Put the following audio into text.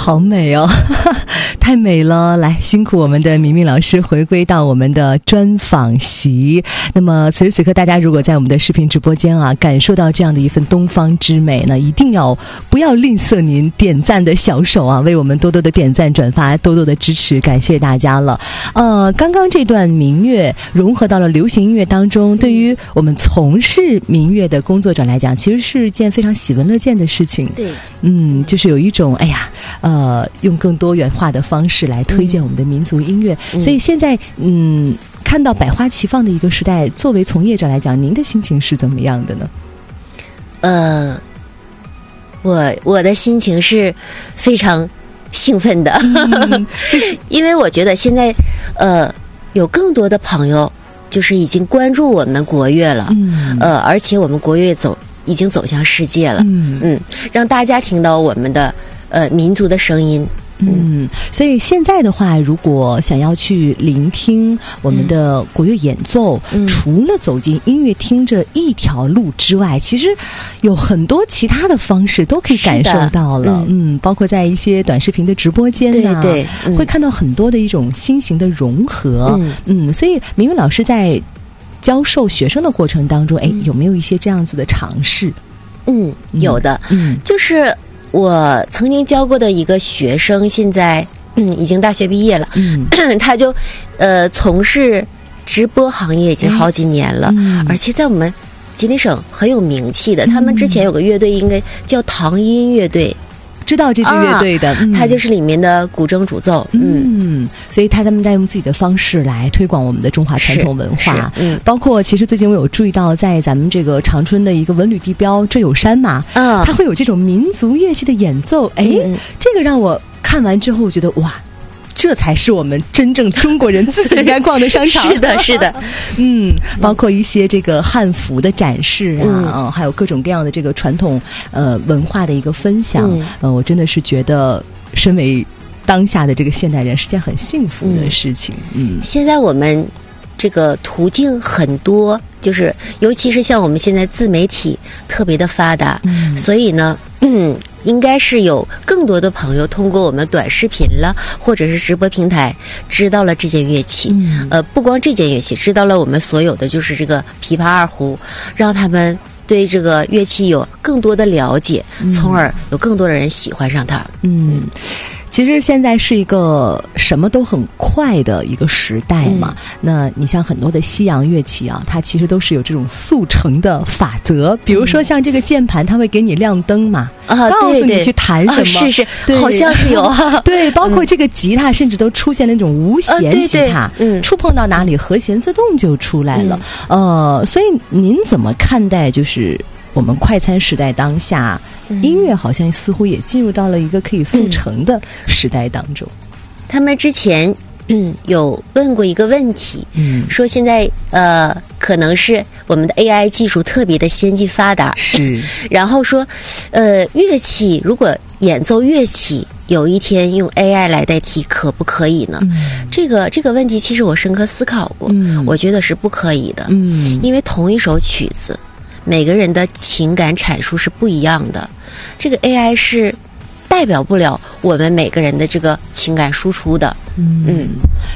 好美哦，太美了！来，辛苦我们的明明老师回归到我们的专访席。那么此时此刻，大家如果在我们的视频直播间啊，感受到这样的一份东方之美呢，一定要不要吝啬您点赞的小手啊，为我们多多的点赞、转发，多多的支持，感谢大家了。刚刚这段民乐融合到了流行音乐当中，对于我们从事民乐的工作者来讲，其实是件非常喜闻乐见的事情。 对， 就是有一种用更多元化的方式来推荐我们的民族音乐。所以现在看到百花齐放的一个时代，作为从业者来讲，您的心情是怎么样的呢？ 我的心情是非常兴奋的，就是因为我觉得现在有更多的朋友就是已经关注我们国乐了，而且我们国乐已经走向世界了，让大家听到我们的民族的声音。 所以现在的话，如果想要去聆听我们的国乐演奏，除了走进音乐厅这一条路之外，其实有很多其他的方式都可以感受到了。包括在一些短视频的直播间对， 会看到很多的一种新型的融合。所以明明老师在教授学生的过程当中，有没有一些这样子的尝试？ 有的，就是我曾经教过的一个学生，现在已经大学毕业了，他就从事直播行业已经好几年了，而且在我们吉林省很有名气的。他们之前有个乐队，应该叫唐音乐队， 知道这支乐队的， 他就是里面的古筝主奏。 所以他们在用自己的方式来推广我们的中华传统文化。包括其实最近我有注意到，在咱们这个长春的一个文旅地标这有山嘛，它会有这种民族乐器的演奏。这个让我看完之后觉得哇，这才是我们真正中国人自己应该逛的商场。 是的包括一些这个汉服的展示还有各种各样的这个传统文化的一个分享。我真的是觉得身为当下的这个现代人是件很幸福的事情。 现在我们这个途径很多，就是尤其是像我们现在自媒体特别的发达，所以呢应该是有更多的朋友通过我们短视频了或者是直播平台知道了这件乐器。不光这件乐器，知道了我们所有的就是这个琵琶二胡，让他们对这个乐器有更多的了解，从而有更多的人喜欢上它。 其实现在是一个什么都很快的一个时代嘛。那你像很多的西洋乐器啊，它其实都是有这种速成的法则。比如说像这个键盘，它会给你亮灯嘛，告诉你去弹什么。 是，好像是有。 对，包括这个吉他，甚至都出现那种无弦吉他，触碰到哪里和弦自动就出来了。所以您怎么看待就是我们快餐时代当下，音乐好像似乎也进入到了一个可以速成的时代当中？ 他们之前有问过一个问题，说现在可能是我们的 AI 技术特别的先进发达， 是， 然后说乐器如果演奏乐器有一天用 AI 来代替，可不可以呢？这个问题其实我深刻思考过，我觉得是不可以的。因为同一首曲子，每个人的情感阐述是不一样的，这个 AI 是代表不了我们每个人的这个情感输出的。